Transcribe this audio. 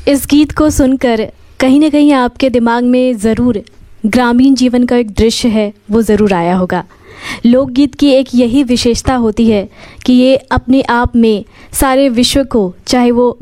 इस गीत को सुनकर कहीं ना कहीं आपके दिमाग में ज़रूर ग्रामीण जीवन का एक दृश्य है वो ज़रूर आया होगा। लोकगीत की एक यही विशेषता होती है कि ये अपने आप में सारे विश्व को, चाहे वो